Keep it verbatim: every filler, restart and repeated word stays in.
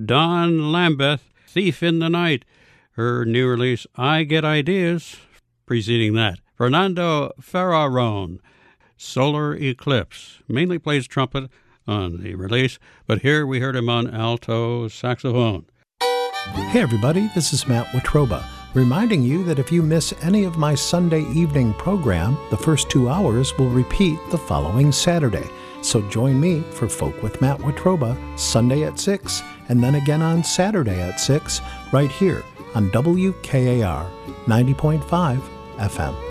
Don Lambeth, Thief in the Night. Her new release, I Get Ideas, preceding that. Fernando Ferraron, Solar Eclipse, mainly plays trumpet on the release, but here we heard him on alto saxophone. Hey everybody, this is Matt Watroba, reminding you that if you miss any of my Sunday evening program, the first two hours will repeat the following Saturday. So join me for Folk with Matt Watroba, Sunday at six, and then again on Saturday at six, right here on W K A R ninety point five F M.